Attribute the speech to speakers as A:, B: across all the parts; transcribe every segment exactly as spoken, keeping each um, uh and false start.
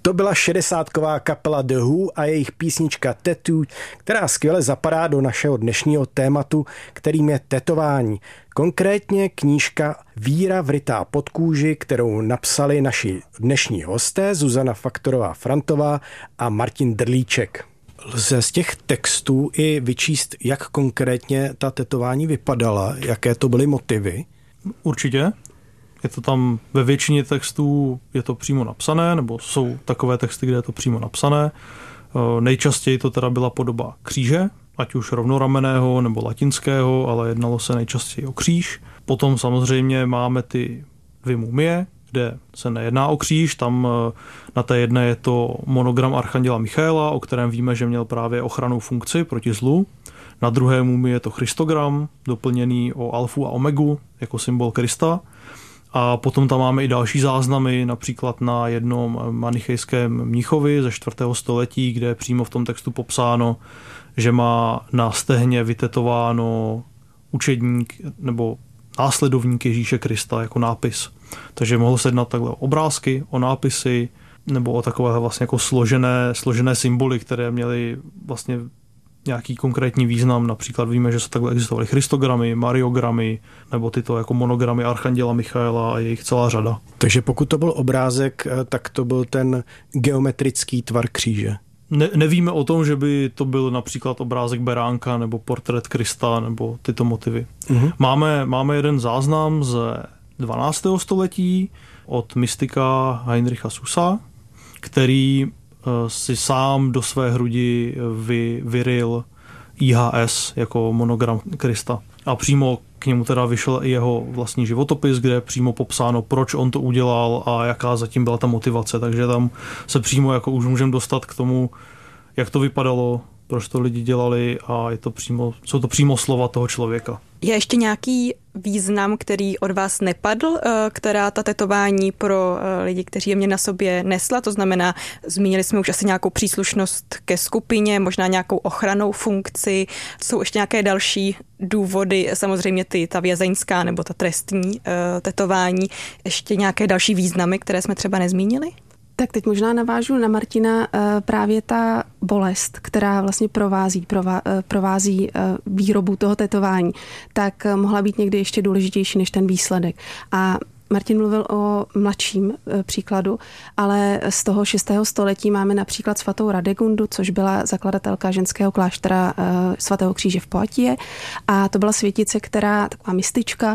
A: To byla šedesátková kapela The Who a jejich písnička Tattoo, která skvěle zapadá do našeho dnešního tématu, kterým je tetování. Konkrétně knížka Víra vrytá pod kůži, kterou napsali naši dnešní hosté Zuzana Faktorová-Frantová a Martin Drlíček. Lze z těch textů i vyčíst, jak konkrétně ta tetování vypadala, jaké to byly motivy?
B: Určitě. Je to tam ve většině textů, je to přímo napsané, nebo jsou takové texty, kde je to přímo napsané. Nejčastěji to teda byla podoba kříže, ať už rovnoramenného nebo latinského, ale jednalo se nejčastěji o kříž. Potom samozřejmě máme ty dvě mumie, kde se nejedná o kříž, tam na té jedné je to monogram archanděla Michaela, o kterém víme, že měl právě ochrannou funkci proti zlu. Na druhé mumii je to Christogram, doplněný o alfu a omegu jako symbol Krista. A potom tam máme i další záznamy, například na jednom manichejském mnichovi ze čtvrtého století, kde je přímo v tom textu popsáno, že má na stehně vytetováno učedník nebo následovník Ježíše Krista jako nápis. Takže mohlo se jednat takhle o obrázky, o nápisy nebo o takové vlastně jako složené, složené symboly, které měly vlastně nějaký konkrétní význam. Například víme, že se takhle existovaly Christogramy, Mariogramy nebo tyto jako monogramy archanděla Michaela a jejich celá řada.
A: Takže pokud to byl obrázek, tak to byl ten geometrický tvar kříže.
B: Ne, nevíme o tom, že by to byl například obrázek beránka nebo portrét Krista nebo tyto motivy. Uh-huh. Máme, máme jeden záznam ze dvanáctého století od mystika Heinricha Susa, který si sám do své hrudi vy, vyryl I H S jako monogram Krista. A přímo k němu teda vyšel i jeho vlastní životopis, kde je přímo popsáno, proč on to udělal a jaká zatím byla ta motivace. Takže tam se přímo jako už můžeme dostat k tomu, jak to vypadalo, proč to lidi dělali a je to přímo, jsou to přímo slova toho člověka.
C: Je ještě nějaký význam, který od vás nepadl, která ta tetování pro lidi, kteří je mě na sobě nesla? To znamená, zmínili jsme už asi nějakou příslušnost ke skupině, možná nějakou ochrannou funkci. Jsou ještě nějaké další důvody, samozřejmě ty, ta vězeňská nebo ta trestní uh, tetování. Ještě nějaké další významy, které jsme třeba nezmínili?
D: Tak teď možná navážu na Martina právě ta bolest, která vlastně provází, provází výrobu toho tetování, tak mohla být někdy ještě důležitější než ten výsledek. A Martin mluvil o mladším příkladu, ale z toho šestého století máme například svatou Radegundu, což byla zakladatelka ženského kláštera svatého kříže v Poitiersku. A to byla světice, která, taková mistička,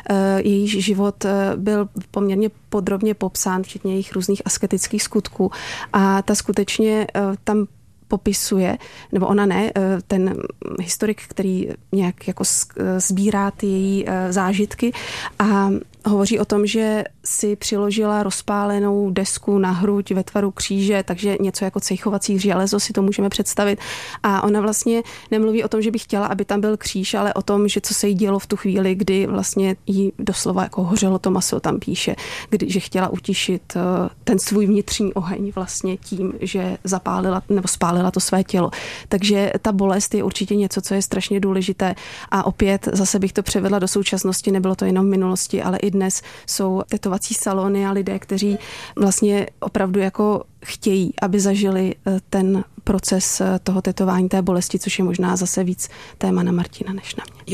D: jejíž život byl poměrně podrobně popsán, včetně jejich různých asketických skutků. A ta skutečně tam popisuje, nebo ona ne, ten historik, který nějak jako sbírá ty její zážitky a hovoří o tom, že si přiložila rozpálenou desku na hruď ve tvaru kříže, takže něco jako cejchovací železo si to můžeme představit. A ona vlastně nemluví o tom, že by chtěla, aby tam byl kříž, ale o tom, že co se jí dělo v tu chvíli, kdy vlastně jí doslova jako hořelo to maso, tam píše, kdy, že chtěla utišit ten svůj vnitřní oheň vlastně tím, že zapálila nebo spálila to své tělo. Takže ta bolest je určitě něco, co je strašně důležité. A opět zase bych to převedla do současnosti, nebylo to jenom v minulosti, ale i dnes jsou tetovací salony a lidé, kteří vlastně opravdu jako chtějí, aby zažili ten proces toho tetování, té bolesti, což je možná zase víc téma na Martina než na mě.